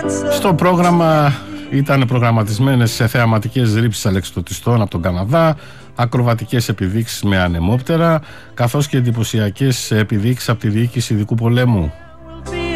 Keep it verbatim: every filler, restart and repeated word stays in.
Στο πρόγραμμα ήταν προγραμματισμένες σε θεαματικές ρήψεις αλεξιπτωτιστών από τον Καναδά, ακροβατικές επιδείξεις με ανεμόπτερα, καθώς και εντυπωσιακές επιδείξεις από τη διοίκηση ειδικού πολέμου